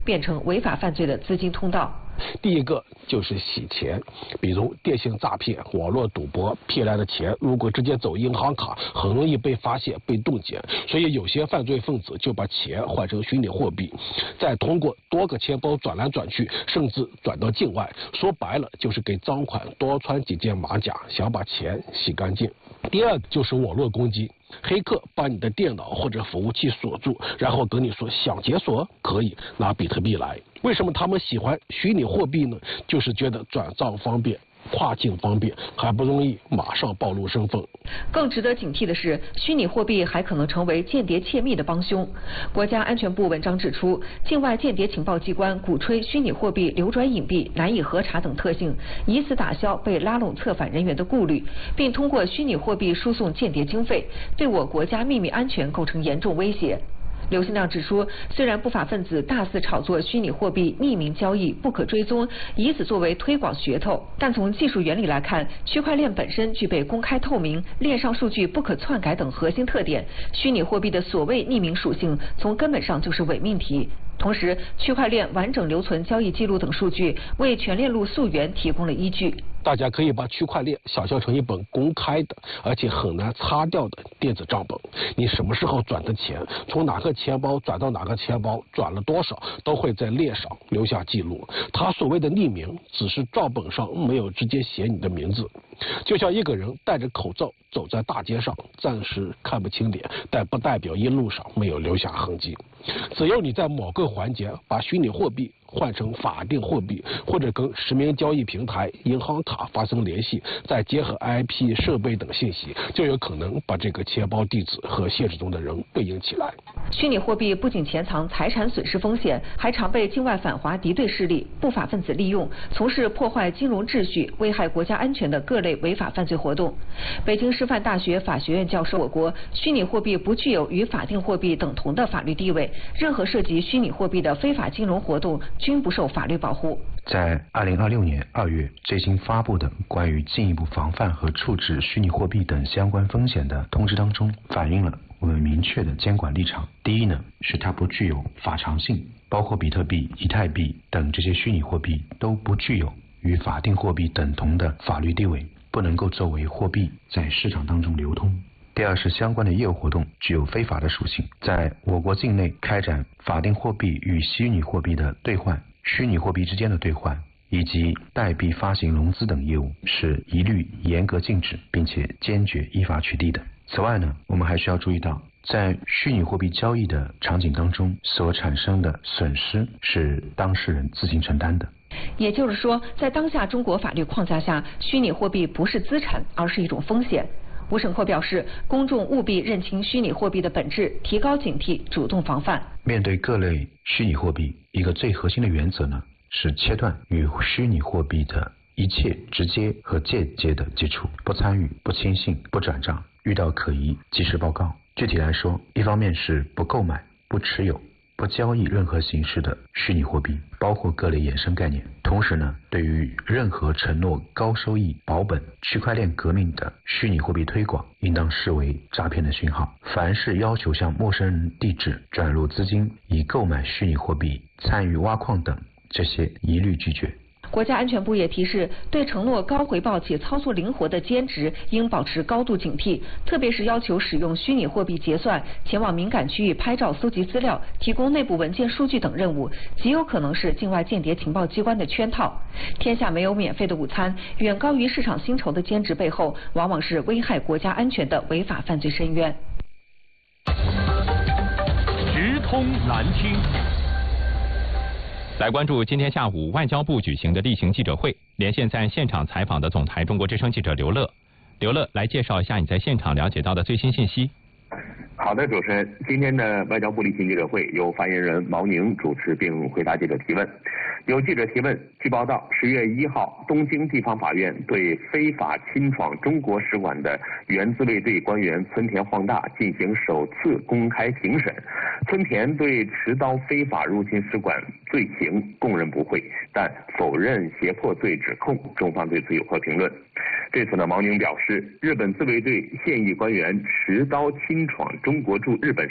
变成违法犯罪的资金通道。 第一个就是洗钱，比如电信诈骗、网络赌博骗来的钱，如果直接走银行卡，很容易被发现、被冻结。所以有些犯罪分子就把钱换成虚拟货币，再通过多个钱包转来转去，甚至转到境外。说白了，就是给赃款多穿几件马甲，想把钱洗干净。第二就是网络攻击。黑客把你的电脑或者服务器锁住，然后跟你说想解锁可以拿比特币来。为什么他们喜欢虚拟货币呢？就是觉得转账方便，跨境方便，还不容易马上暴露身份。 更值得警惕的是，虚拟货币还可能成为间谍窃密的帮凶。国家安全部文章指出，境外间谍情报机关鼓吹虚拟货币流转隐蔽、难以核查等特性，以此打消被拉拢策反人员的顾虑，并通过虚拟货币输送间谍经费，对我国家秘密安全构成严重威胁。刘新亮指出，虽然不法分子大肆炒作虚拟货币匿名交易不可追踪，以此作为推广噱头，但从技术原理来看，区块链本身具备公开透明、链上数据不可篡改等核心特点，虚拟货币的所谓匿名属性从根本上就是伪命题。同时，区块链完整留存交易记录等数据，为全链路溯源提供了依据。 大家可以把区块链想象成一本公开的，而且很难擦掉的电子账本。你什么时候转的钱，从哪个钱包转到哪个钱包，转了多少，都会在链上留下记录。他所谓的匿名，只是账本上没有直接写你的名字。就像一个人戴着口罩走在大街上，暂时看不清脸，但不代表一路上没有留下痕迹。只要你在某个环节把虚拟货币换成法定货币，或者跟实名交易平台、银行卡发生联系，再结合 IP 设备等信息，就有可能把这个钱包地址和现实中的人对应起来。 虚拟货币不仅潜藏财产损失风险，还常被境外反华敌对势力、不法分子利用，从事破坏金融秩序、危害国家安全的各类违法犯罪活动。北京师范大学法学院教授，我国虚拟货币不具有与法定货币等同的法律地位，任何涉及虚拟货币的非法金融活动均不受法律保护。 在2026年2月最新发布的关于进一步防范和处置虚拟货币等相关风险的通知当中，反映了我们明确的监管立场。第一呢，是它不具有法偿性，包括比特币、以太币等这些虚拟货币都不具有与法定货币等同的法律地位，不能够作为货币在市场当中流通。第二是相关的业务活动具有非法的属性，在我国境内开展法定货币与虚拟货币的兑换、虚拟货币之间的兑换以及代币发行融资等业务是一律严格禁止，并且坚决依法取缔的。此外呢，我们还需要注意到，在虚拟货币交易的场景当中所产生的损失是当事人自行承担的。 也就是说，在当下中国法律框架下，虚拟货币不是资产，而是一种风险。吴审阔表示，公众务必认清虚拟货币的本质，提高警惕，主动防范。 面对各类虚拟货币，一个最核心的原则呢，是切断与虚拟货币的一切直接和间接的接触，不参与、不轻信、不转账，遇到可疑及时报告。具体来说，一方面是不购买、不持有、不交易任何形式的虚拟货币，包括各类衍生概念。同时呢，对于任何承诺高收益、保本、区块链革命的虚拟货币推广，应当视为诈骗的讯号。凡是要求向陌生人地址转入资金以购买虚拟货币、参与挖矿等，这些一律拒绝。 国家安全部也提示，对承诺高回报且操作灵活的兼职应保持高度警惕，特别是要求使用虚拟货币结算、前往敏感区域拍照搜集资料、提供内部文件数据等任务，极有可能是境外间谍情报机关的圈套。天下没有免费的午餐，远高于市场薪酬的兼职背后，往往是危害国家安全的违法犯罪深渊。 直通南京。来关注今天下午外交部举行的例行记者会，连线在现场采访的总台中国之声记者刘乐。刘乐，来介绍一下你在现场了解到的最新信息。 好的，主持人，今天的外交部例行记者会由发言人毛宁主持并回答记者提问。有记者提问，据报道，10月1号，东京地方法院对非法侵闯中国使馆的原自卫队官员村田晃大进行首次公开庭审。村田对持刀非法入侵使馆罪行供认不讳，但否认胁迫罪指控，中方对此有何评论？对此呢，毛宁表示，日本自卫队现役官员持刀侵闯中国驻日本